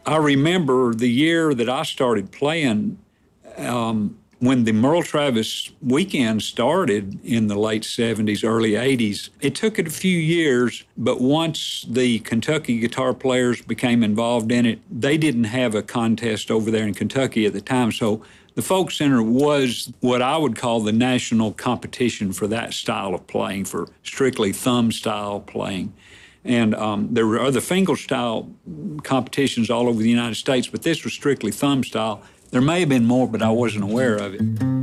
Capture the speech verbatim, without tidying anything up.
I remember the year that I started playing, um, when the Merle Travis weekend started in the late seventies, early eighties. It took it a few years, but once the Kentucky guitar players became involved in it, they didn't have a contest over there in Kentucky at the time. So the Folk Center was what I would call the national competition for that style of playing, for strictly thumb style playing. And um, there were other fingerstyle competitions all over the United States, but this was strictly thumb style. There may have been more, but I wasn't aware of it.